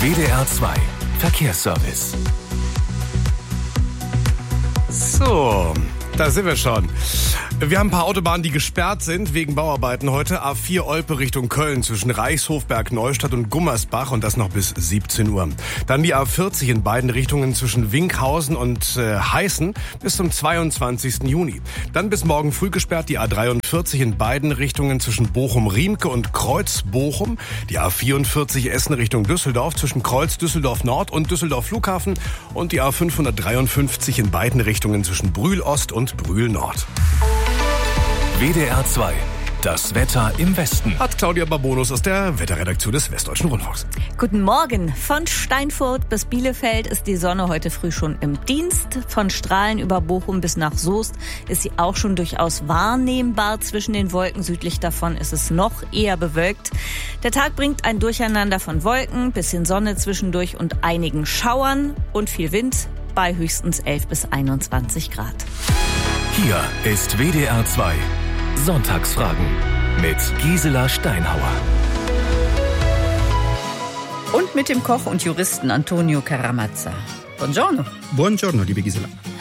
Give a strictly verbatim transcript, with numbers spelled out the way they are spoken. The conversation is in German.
W D R zwei Verkehrsservice. So, da sind wir schon. Wir haben ein paar Autobahnen, die gesperrt sind wegen Bauarbeiten heute. A vier Olpe Richtung Köln zwischen Reichshofberg, Neustadt und Gummersbach und das noch bis siebzehn Uhr. Dann die A vierzig in beiden Richtungen zwischen Winkhausen und äh, Heißen bis zum zweiundzwanzigsten Juni. Dann bis morgen früh gesperrt die A dreiundvierzig in beiden Richtungen zwischen Bochum-Riemke und Kreuz-Bochum. Die A vierundvierzig Essen Richtung Düsseldorf zwischen Kreuz Düsseldorf Nord und Düsseldorf Flughafen und die A fünfhundertdreiundfünfzig in beiden Richtungen zwischen Brühl Ost und Brühl Nord. W D R zwei. Das Wetter im Westen. Hat Claudia Barbonus aus der Wetterredaktion des Westdeutschen Rundfunks. Guten Morgen. Von Steinfurt bis Bielefeld ist die Sonne heute früh schon im Dienst. Von Strahlen über Bochum bis nach Soest ist sie auch schon durchaus wahrnehmbar zwischen den Wolken. Südlich davon ist es noch eher bewölkt. Der Tag bringt ein Durcheinander von Wolken, bisschen Sonne zwischendurch und einigen Schauern und viel Wind bei höchstens elf bis einundzwanzig Grad. Hier ist W D R zwei Sonntagsfragen mit Gisela Steinhauer. Und mit dem Koch und Juristen Antonio Caramazza. Buongiorno. Buongiorno, liebe Gisela.